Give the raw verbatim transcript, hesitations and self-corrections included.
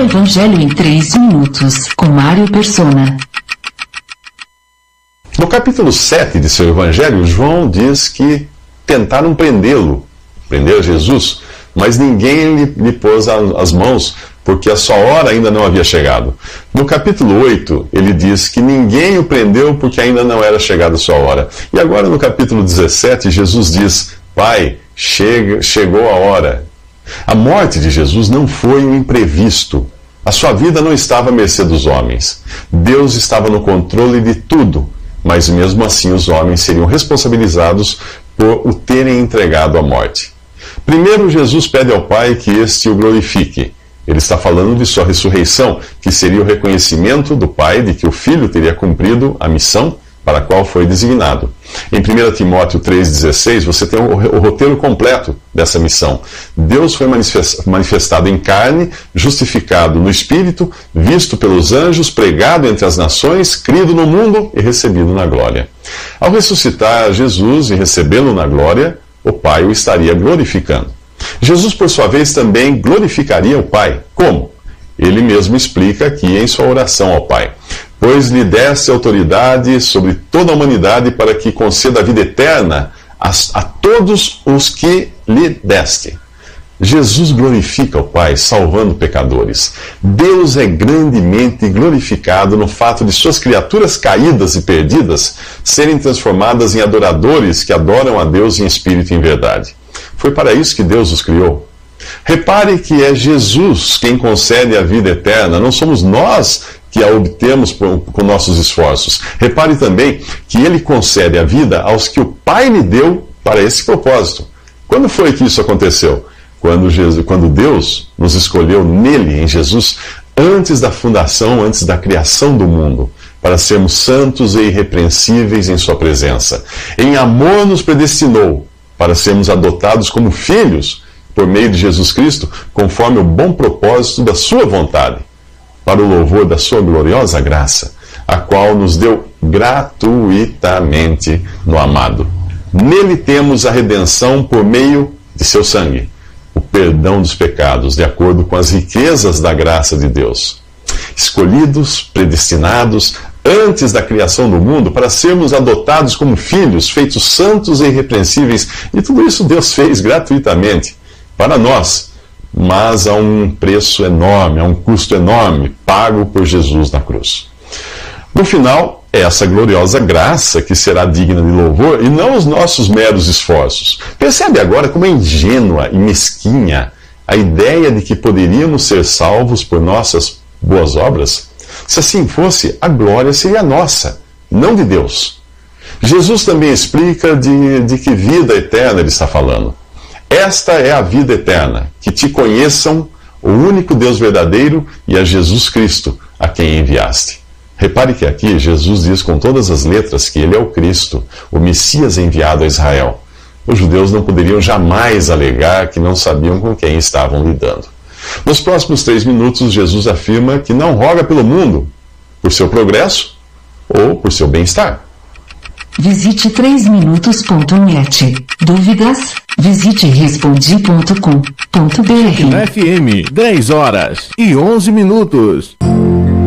Evangelho em três minutos, com Mário Persona. No capítulo sete de seu Evangelho, João diz que tentaram prendê-lo, prender Jesus, mas ninguém lhe, lhe pôs as mãos, porque a sua hora ainda não havia chegado. No capítulo oito, ele diz que ninguém o prendeu porque ainda não era chegada a sua hora. E agora no capítulo dezessete, Jesus diz: Pai, chega, chegou a hora. A morte de Jesus não foi um imprevisto. A sua vida não estava à mercê dos homens. Deus estava no controle de tudo, mas mesmo assim os homens seriam responsabilizados por o terem entregado à morte. Primeiro, Jesus pede ao Pai que este o glorifique. Ele está falando de sua ressurreição, que seria o reconhecimento do Pai de que o Filho teria cumprido a missão para a qual foi designado. Em primeiro Timóteo três dezesseis, você tem o roteiro completo dessa missão. Deus foi manifestado em carne, justificado no Espírito, visto pelos anjos, pregado entre as nações, crido no mundo e recebido na glória. Ao ressuscitar Jesus e recebê-lo na glória, o Pai o estaria glorificando. Jesus, por sua vez, também glorificaria o Pai. Como? Ele mesmo explica aqui em sua oração ao Pai: pois lhe deste autoridade sobre toda a humanidade para que conceda a vida eterna a, a todos os que lhe deste. Jesus glorifica o Pai, salvando pecadores. Deus é grandemente glorificado no fato de suas criaturas caídas e perdidas serem transformadas em adoradores que adoram a Deus em espírito e em verdade. Foi para isso que Deus os criou. Repare que é Jesus quem concede a vida eterna, não somos nós que a obtemos por, com nossos esforços. Repare também que Ele concede a vida aos que o Pai lhe deu para esse propósito. Quando foi que isso aconteceu? Quando, Jesus, quando Deus nos escolheu nele, em Jesus, antes da fundação, antes da criação do mundo, para sermos santos e irrepreensíveis em sua presença. Em amor nos predestinou para sermos adotados como filhos por meio de Jesus Cristo, conforme o bom propósito da sua vontade, para o louvor da sua gloriosa graça, a qual nos deu gratuitamente no amado. Nele temos a redenção por meio de seu sangue, o perdão dos pecados, de acordo com as riquezas da graça de Deus. Escolhidos, predestinados, antes da criação do mundo, para sermos adotados como filhos, feitos santos e irrepreensíveis, e tudo isso Deus fez gratuitamente para nós, mas a um preço enorme, a um custo enorme, pago por Jesus na cruz. No final, é essa gloriosa graça que será digna de louvor e não os nossos meros esforços. Percebe agora como é ingênua e mesquinha a ideia de que poderíamos ser salvos por nossas boas obras? Se assim fosse, a glória seria nossa, não de Deus. Jesus também explica de, de que vida eterna ele está falando. Esta é a vida eterna, que te conheçam, o único Deus verdadeiro, e a Jesus Cristo, a quem enviaste. Repare que aqui Jesus diz com todas as letras que ele é o Cristo, o Messias enviado a Israel. Os judeus não poderiam jamais alegar que não sabiam com quem estavam lidando. Nos próximos três minutos, Jesus afirma que não roga pelo mundo, por seu progresso ou por seu bem-estar. Visite três minutos ponto net. Dúvidas? Visite respondi ponto com ponto br. F M, dez horas e onze minutos.